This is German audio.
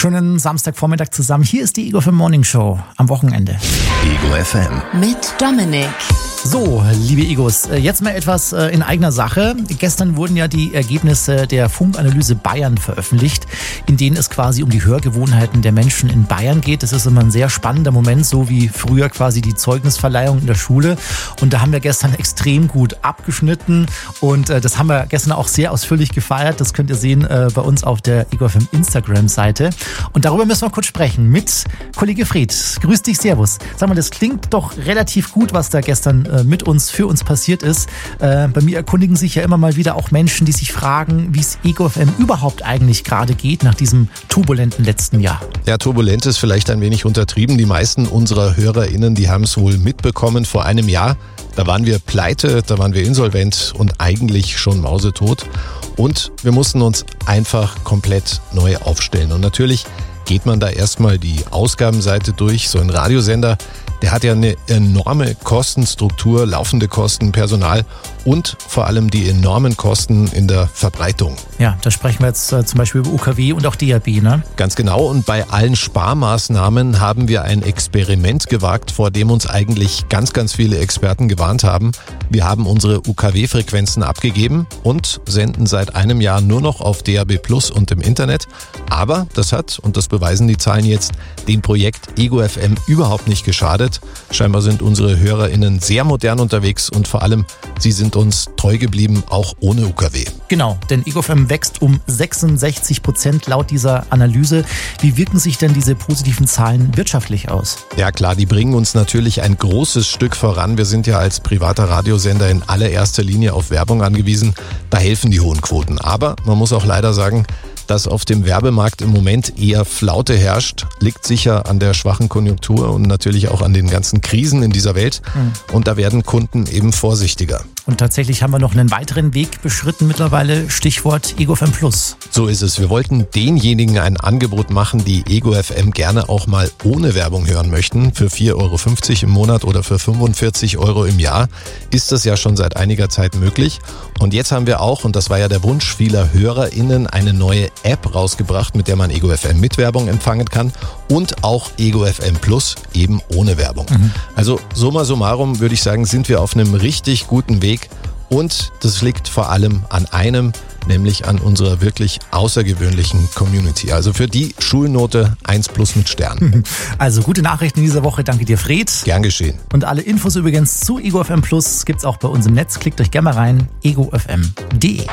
Schönen Samstagvormittag zusammen. Hier ist die Ego FM Morning Show am Wochenende. Ego FM. Mit Dominik. So, liebe Egos, jetzt mal etwas in eigener Sache. Gestern wurden ja die Ergebnisse der Funkanalyse Bayern veröffentlicht, in denen es quasi um die Hörgewohnheiten der Menschen in Bayern geht. Das ist immer ein sehr spannender Moment, so wie früher quasi die Zeugnisverleihung in der Schule. Und da haben wir gestern extrem gut abgeschnitten und das haben wir gestern auch sehr ausführlich gefeiert. Das könnt ihr sehen bei uns auf der Ego FM Instagram-Seite. Und darüber müssen wir kurz sprechen mit Kollege Fred. Grüß dich, servus. Sag mal, das klingt doch relativ gut, was da gestern mit uns, für uns passiert ist. Bei mir erkundigen sich ja immer mal wieder auch Menschen, die sich fragen, wie es Ego FM überhaupt eigentlich gerade geht nach diesem turbulenten letzten Jahr. Ja, turbulent ist vielleicht ein wenig untertrieben. Die meisten unserer HörerInnen, die haben es wohl mitbekommen vor einem Jahr. Da waren wir pleite, da waren wir insolvent und eigentlich schon mausetot. Und wir mussten uns einfach komplett neu aufstellen. Und natürlich geht man da erstmal die Ausgabenseite durch. So ein Radiosender, der hat ja eine enorme Kostenstruktur, laufende Kosten, Personal und vor allem die enormen Kosten in der Verbreitung. Ja, da sprechen wir jetzt zum Beispiel über UKW und auch DAB, ne? Ganz genau. Und bei allen Sparmaßnahmen haben wir ein Experiment gewagt, vor dem uns eigentlich ganz, ganz viele Experten gewarnt haben. Wir haben unsere UKW-Frequenzen abgegeben und senden seit einem Jahr nur noch auf DAB+ und im Internet. Aber das hat, und das beweisen die Zahlen jetzt, dem Projekt Ego FM überhaupt nicht geschadet. Scheinbar sind unsere HörerInnen sehr modern unterwegs und vor allem, sie sind uns treu geblieben, auch ohne UKW. Genau, denn Ego FM wächst um 66% laut dieser Analyse. Wie wirken sich denn diese positiven Zahlen wirtschaftlich aus? Ja klar, die bringen uns natürlich ein großes Stück voran. Wir sind ja als privater Radiosender in allererster Linie auf Werbung angewiesen. Da helfen die hohen Quoten. Aber man muss auch leider sagen, dass auf dem Werbemarkt im Moment eher Flaute herrscht, liegt sicher an der schwachen Konjunktur und natürlich auch an den ganzen Krisen in dieser Welt. Und da werden Kunden eben vorsichtiger. Und tatsächlich haben wir noch einen weiteren Weg beschritten mittlerweile, Stichwort Ego FM Plus. So ist es. Wir wollten denjenigen ein Angebot machen, die Ego FM gerne auch mal ohne Werbung hören möchten. Für 4,50 € im Monat oder für 45 € im Jahr ist das ja schon seit einiger Zeit möglich. Und jetzt haben wir auch, und das war ja der Wunsch vieler HörerInnen, eine neue App rausgebracht, mit der man Ego FM mit Werbung empfangen kann und auch Ego FM Plus eben ohne Werbung. Also summa summarum würde ich sagen, sind wir auf einem richtig guten Weg und das liegt vor allem an einem, nämlich an unserer wirklich außergewöhnlichen Community. Also für die Schulnote 1+ mit Stern. Also gute Nachrichten in dieser Woche. Danke dir, Fred. Gern geschehen. Und alle Infos übrigens zu Ego FM Plus gibt's auch bei uns im Netz. Klickt euch gerne mal rein, egofm.de.